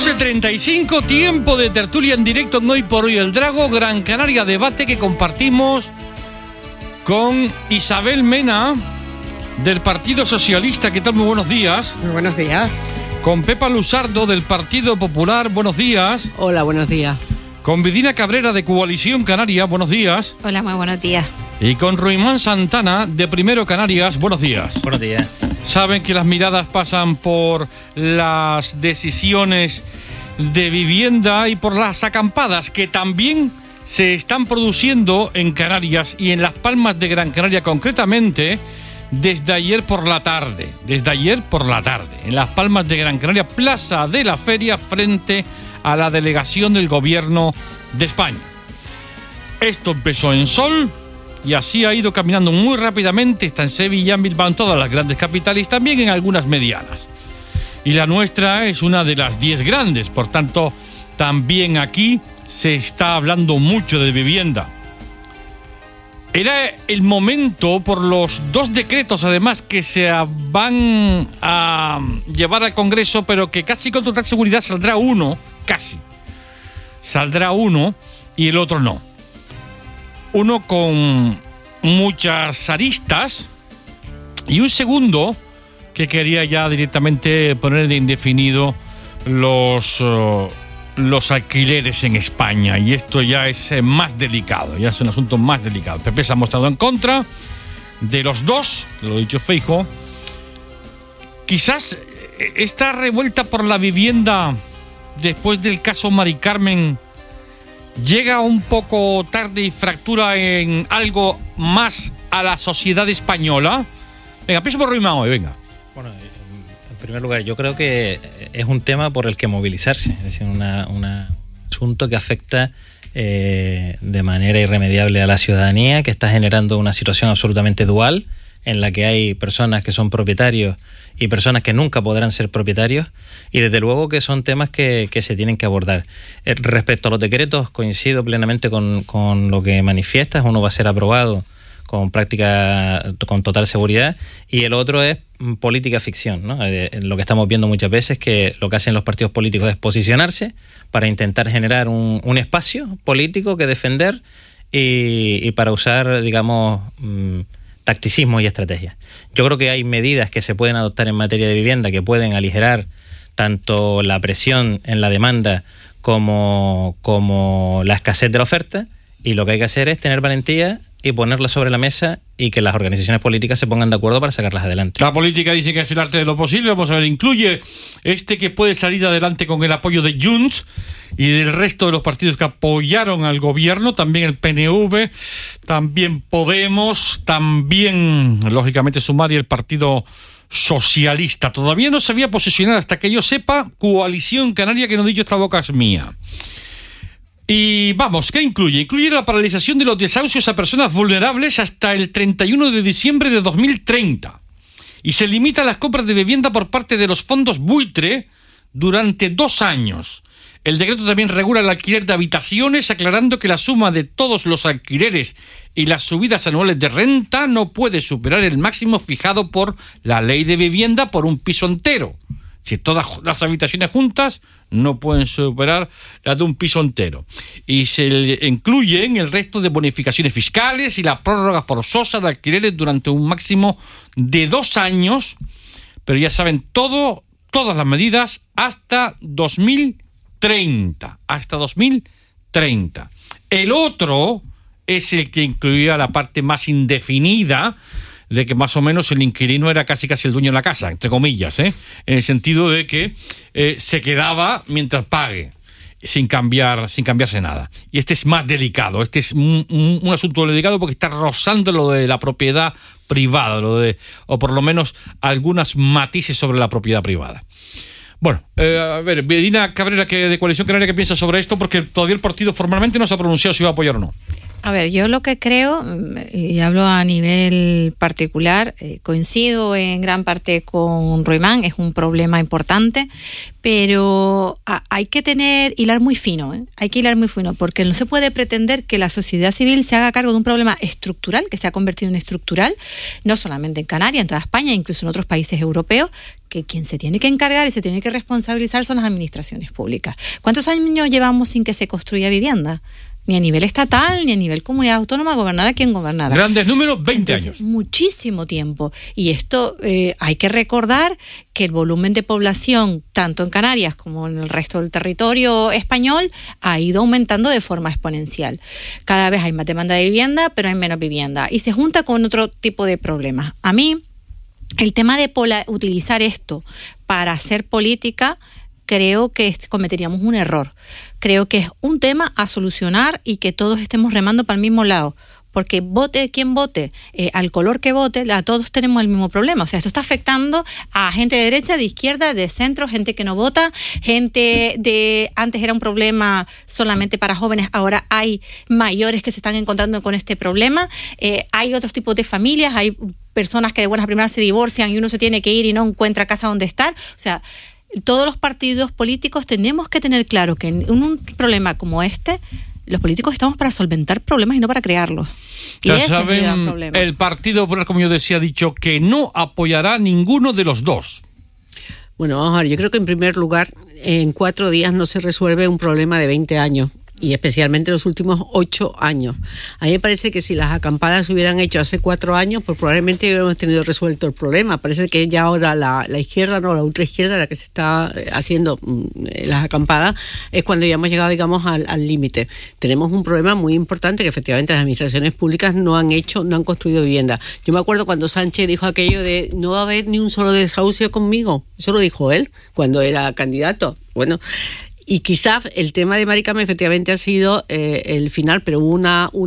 12:35, tiempo de tertulia en directo en Hoy por Hoy el Drago, Gran Canaria Debate, que compartimos con Isabel Mena, del Partido Socialista. ¿Qué tal? Muy buenos días. Muy buenos días. Con Pepa Luzardo, del Partido Popular. Buenos días. Hola, buenos días. Con Vidina Cabrera, de Coalición Canaria. Buenos días. Hola, muy buenos días. Y con Ruimán Santana, de Primero Canarias. Buenos días. Buenos días. Saben que las miradas pasan por las decisiones de vivienda y por las acampadas que también se están produciendo en Canarias y en Las Palmas de Gran Canaria concretamente desde ayer por la tarde. En Las Palmas de Gran Canaria, Plaza de la Feria, frente a la delegación del Gobierno de España. Esto empezó en Sol y así ha ido caminando muy rápidamente. Está en Sevilla, en Bilbao, en todas las grandes capitales, también en algunas medianas. Y la nuestra es una de las 10 grandes, por tanto, también aquí se está hablando mucho de vivienda. Era el momento, por los 2 decretos además que se van a llevar al Congreso, pero que casi con total seguridad saldrá uno, saldrá uno y el otro no. Uno con muchas aristas y un segundo que quería ya directamente poner de indefinido los alquileres en España, y esto ya es más delicado, ya es un asunto más delicado. El PP se ha mostrado en contra de los dos, lo ha dicho Feijóo. Quizás esta revuelta por la vivienda después del caso Mari Carmen llega un poco tarde y fractura en algo más a la sociedad española. Venga, empiezo por Ruimán hoy, venga. Bueno, en primer lugar, yo creo que es un tema por el que movilizarse, es decir, un asunto que afecta de manera irremediable a la ciudadanía, que está generando una situación absolutamente dual, en la que hay personas que son propietarios y personas que nunca podrán ser propietarios, y desde luego que son temas que se tienen que abordar. Respecto a los decretos, coincido plenamente con lo que manifiestas. Uno va a ser aprobado con total seguridad, y el otro es política ficción, ¿no? Lo que estamos viendo muchas veces es que lo que hacen los partidos políticos es posicionarse para intentar generar un espacio político que defender y para usar, digamos, tacticismo y estrategia. Yo creo que hay medidas que se pueden adoptar en materia de vivienda que pueden aligerar tanto la presión en la demanda como la escasez de la oferta, y lo que hay que hacer es tener valentía y ponerla sobre la mesa y que las organizaciones políticas se pongan de acuerdo para sacarlas adelante. La política dice que es el arte de lo posible. Vamos a ver, incluye que puede salir adelante con el apoyo de Junts y del resto de los partidos que apoyaron al gobierno, también el PNV, también Podemos, también, lógicamente, Sumar y el Partido Socialista. Todavía no se había posicionado, hasta que yo sepa, Coalición Canaria, que no he dicho esta boca es mía. Y vamos, ¿qué incluye? Incluye la paralización de los desahucios a personas vulnerables hasta el 31 de diciembre de 2030. Y se limita las compras de vivienda por parte de los fondos buitre durante 2 años. El decreto también regula el alquiler de habitaciones, aclarando que la suma de todos los alquileres y las subidas anuales de renta no puede superar el máximo fijado por la ley de vivienda por un piso entero. Si todas las habitaciones juntas no pueden superar las de un piso entero. Y se incluyen el resto de bonificaciones fiscales y la prórroga forzosa de alquileres durante un máximo de 2 años. Pero ya saben, todas las medidas hasta 2030. Hasta 2030. El otro es el que incluía la parte más indefinida, de que más o menos el inquilino era casi el dueño de la casa, entre comillas, en el sentido de que se quedaba mientras pague, sin cambiarse nada. Y este es más delicado, este es un asunto delicado porque está rozando lo de la propiedad privada, o por lo menos algunos matices sobre la propiedad privada. Bueno, a ver, Vidina Cabrera, de Coalición Canaria, ¿qué piensa sobre esto? Porque todavía el partido formalmente no se ha pronunciado si va a apoyar o no. A ver, yo lo que creo, y hablo a nivel particular, coincido en gran parte con Ruimán, es un problema importante, pero hay que hilar muy fino, hay que hilar muy fino, porque no se puede pretender que la sociedad civil se haga cargo de un problema estructural, que se ha convertido en estructural, no solamente en Canarias, en toda España, incluso en otros países europeos, que quien se tiene que encargar y se tiene que responsabilizar son las administraciones públicas. ¿Cuántos años llevamos sin que se construya vivienda? Ni a nivel estatal, ni a nivel comunidad autónoma, gobernara quien gobernara. Grandes números, 20 años. Muchísimo tiempo. Y esto hay que recordar que el volumen de población, tanto en Canarias como en el resto del territorio español, ha ido aumentando de forma exponencial. Cada vez hay más demanda de vivienda, pero hay menos vivienda. Y se junta con otro tipo de problemas. A mí, el tema de utilizar esto para hacer política, creo que cometeríamos un error. Creo que es un tema a solucionar y que todos estemos remando para el mismo lado. Porque vote quien vote, al color que vote, a todos tenemos el mismo problema. O sea, esto está afectando a gente de derecha, de izquierda, de centro, gente que no vota, antes era un problema solamente para jóvenes, ahora hay mayores que se están encontrando con este problema. Hay otros tipos de familias, hay personas que de buenas primeras se divorcian y uno se tiene que ir y no encuentra casa donde estar. O sea, todos los partidos políticos tenemos que tener claro que en un problema como este, los políticos estamos para solventar problemas y no para crearlos. Y ya ese saben, es el gran problema. El Partido Popular, como yo decía, ha dicho que no apoyará ninguno de los dos. Bueno, vamos a ver, yo creo que en primer lugar, en 4 días no se resuelve un problema de 20 años. Y especialmente los últimos 8 años. A mí me parece que si las acampadas se hubieran hecho hace 4 años, pues probablemente hubiéramos tenido resuelto el problema. Parece que ya ahora la izquierda, no, la ultraizquierda, la que se está haciendo las acampadas, es cuando ya hemos llegado, digamos, al límite. Tenemos un problema muy importante que efectivamente las administraciones públicas no han construido vivienda. Yo me acuerdo cuando Sánchez dijo aquello de no va a haber ni un solo desahucio conmigo. Eso lo dijo él cuando era candidato. Bueno, y quizás el tema de Maricama efectivamente ha sido el final, pero hubo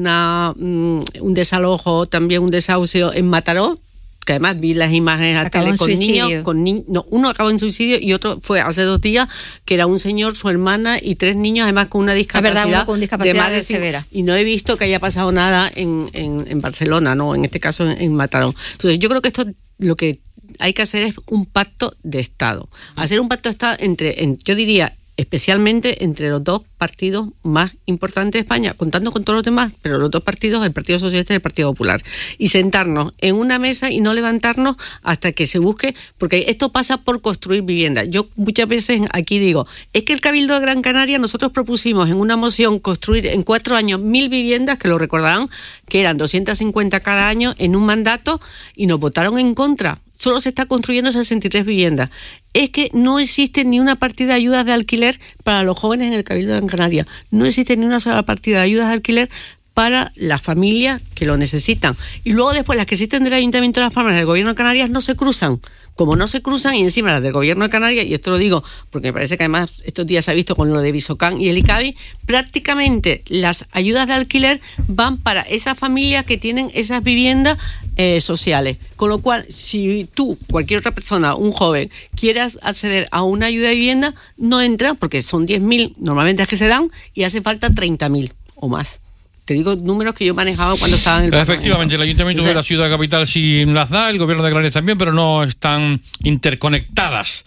un desalojo, también un desahucio en Mataró, que además vi las imágenes a tele con niños, uno acabó en suicidio y otro fue hace 2 días, que era un señor, su hermana y 3 niños, además con una discapacidad, uno con discapacidad severa. Y no he visto que haya pasado nada en Barcelona, no, en este caso en Mataró. Entonces yo creo que esto lo que hay que hacer es un pacto de Estado. Hacer un pacto de Estado yo diría, especialmente entre los 2 partidos más importantes de España, contando con todos los demás, pero los 2 partidos, el Partido Socialista y el Partido Popular, y sentarnos en una mesa y no levantarnos hasta que se busque, porque esto pasa por construir vivienda. Yo muchas veces aquí digo, es que el Cabildo de Gran Canaria, nosotros propusimos en una moción construir en 4 años 1000 viviendas, que lo recordarán, que eran 250 cada año en un mandato, y nos votaron en contra. Solo se está construyendo 63 viviendas. Es que no existe ni una partida de ayudas de alquiler para los jóvenes en el Cabildo de Gran Canaria. No existe ni una sola partida de ayudas de alquiler para las familias que lo necesitan. Y luego después las que existen del Ayuntamiento de Las Palmas y del Gobierno de Canarias no se cruzan. Como no se cruzan, y encima las del Gobierno de Canarias, y esto lo digo porque me parece que además estos días se ha visto con lo de Visocán y el ICABI, prácticamente las ayudas de alquiler van para esas familias que tienen esas viviendas sociales. Con lo cual, si tú, cualquier otra persona, un joven, quieras acceder a una ayuda de vivienda, no entra porque son 10.000 normalmente las que se dan y hace falta 30.000 o más. Te digo números que yo manejaba cuando estaba en el Parlamento. Efectivamente, el Ayuntamiento de la Ciudad Capital sí las da, el Gobierno de Canarias también, pero no están interconectadas.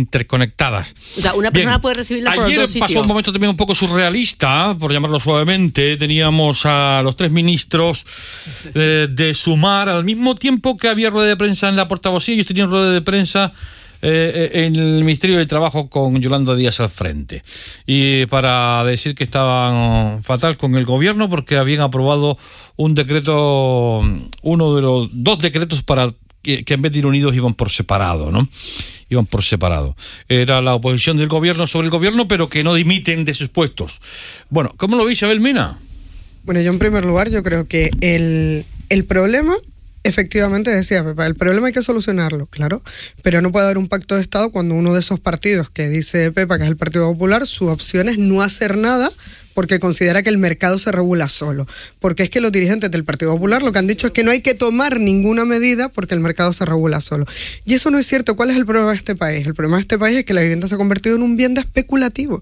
O sea, una persona puede recibirla por los dos sitios. Ayer pasó un momento también un poco surrealista, por llamarlo suavemente. Teníamos a los 3 ministros de Sumar al mismo tiempo que había rueda de prensa en la portavocía. Ellos tenían rueda de prensa en el Ministerio de Trabajo con Yolanda Díaz al frente, y para decir que estaban fatal con el gobierno porque habían aprobado un decreto, uno de los 2 decretos para que en vez de ir unidos iban por separado, ¿no? Iban por separado. Era la oposición del gobierno sobre el gobierno, pero que no dimiten de sus puestos. Bueno, ¿cómo lo veis, Isabel Mena? Bueno, yo en primer lugar, yo creo que el problema, efectivamente, decía Pepa, el problema hay que solucionarlo, claro, pero no puede haber un pacto de Estado cuando uno de esos partidos que dice Pepa, que es el Partido Popular, su opción es no hacer nada porque considera que el mercado se regula solo. Porque es que los dirigentes del Partido Popular lo que han dicho es que no hay que tomar ninguna medida porque el mercado se regula solo. Y eso no es cierto. ¿Cuál es el problema de este país? El problema de este país es que la vivienda se ha convertido en un bien especulativo.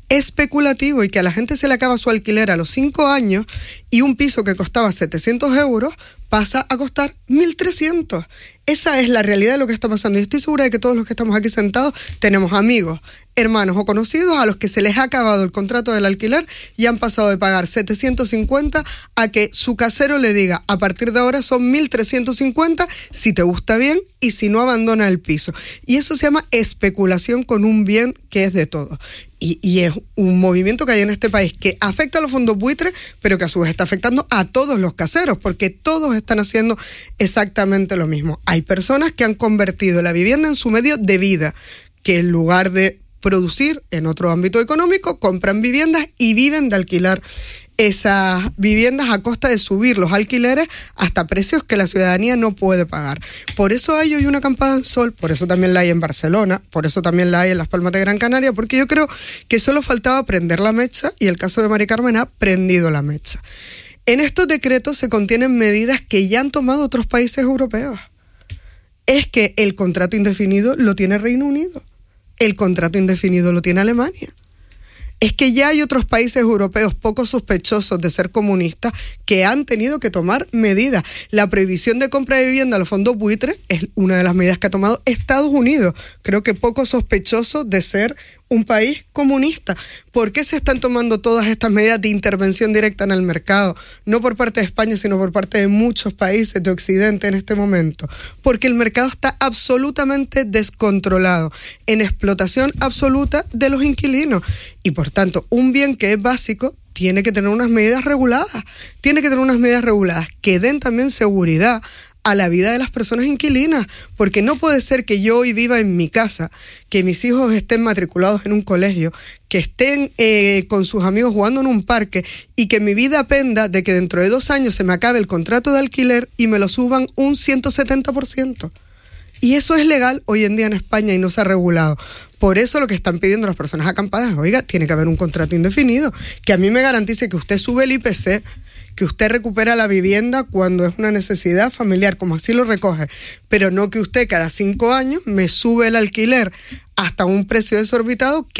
especulativo y que a la gente se le acaba su alquiler a los 5 años y un piso que costaba 700 euros pasa a costar 1.300. Esa es la realidad de lo que está pasando. Y estoy segura de que todos los que estamos aquí sentados tenemos amigos, hermanos o conocidos a los que se les ha acabado el contrato del alquiler y han pasado de pagar 750 a que su casero le diga, a partir de ahora son 1.350 si te gusta bien y si no abandona el piso. Y eso se llama especulación con un bien que es de todos. Y es un movimiento que hay en este país que afecta a los fondos buitres, pero que a su vez está afectando a todos los caseros, porque todos están haciendo exactamente lo mismo. Hay personas que han convertido la vivienda en su medio de vida, que en lugar de producir en otro ámbito económico, compran viviendas y viven de alquilar esas viviendas a costa de subir los alquileres hasta precios que la ciudadanía no puede pagar. Por eso hay hoy una acampada en Sol, por eso también la hay en Barcelona, por eso también la hay en Las Palmas de Gran Canaria, porque yo creo que solo faltaba prender la mecha y el caso de Mari Carmen ha prendido la mecha. En estos decretos se contienen medidas que ya han tomado otros países europeos. Es que el contrato indefinido lo tiene Reino Unido, el contrato indefinido lo tiene Alemania. Es que ya hay otros países europeos poco sospechosos de ser comunistas que han tenido que tomar medidas. La prohibición de compra de vivienda a los fondos buitres es una de las medidas que ha tomado Estados Unidos. Creo que poco sospechoso de ser un país comunista. ¿Por qué se están tomando todas estas medidas de intervención directa en el mercado? No por parte de España, sino por parte de muchos países de Occidente en este momento. Porque el mercado está absolutamente descontrolado, en explotación absoluta de los inquilinos. Y por tanto, un bien que es básico tiene que tener unas medidas reguladas. Tiene que tener unas medidas reguladas que den también seguridad a la vida de las personas inquilinas, porque no puede ser que yo hoy viva en mi casa, que mis hijos estén matriculados en un colegio, que estén con sus amigos jugando en un parque y que mi vida penda de que dentro de 2 años se me acabe el contrato de alquiler y me lo suban un 170%. Y eso es legal hoy en día en España y no se ha regulado. Por eso lo que están pidiendo las personas acampadas es, oiga, tiene que haber un contrato indefinido, que a mí me garantice que usted sube el IPC, que usted recupera la vivienda cuando es una necesidad familiar, como así lo recoge, pero no que usted cada 5 años me sube el alquiler hasta un precio desorbitado que